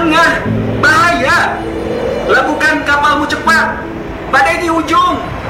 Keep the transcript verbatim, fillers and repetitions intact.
tengah. Bahaya. Lakukan kapalmu cepat. Badai di ujung.